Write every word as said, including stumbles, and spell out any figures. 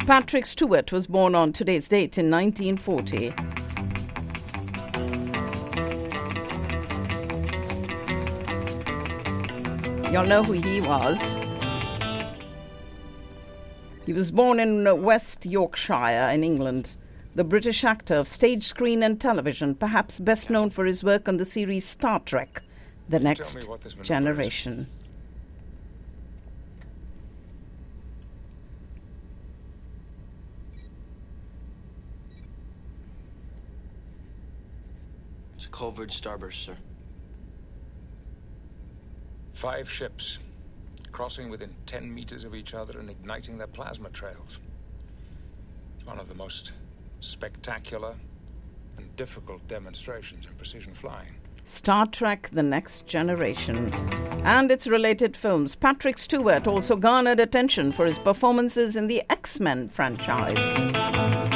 Patrick Stewart was born on today's date in nineteen forty. Y'all know who he was. He was born in West Yorkshire in England. The British actor of stage, screen and television, perhaps best known for his work on the series Star Trek, The Next Generation. It's a Colvard starburst, sir. Five ships, crossing within ten meters of each other and igniting their plasma trails. It's one of the most spectacular and difficult demonstrations in precision flying. Star Trek The Next Generation and its related films. Patrick Stewart also garnered attention for his performances in the X-Men franchise.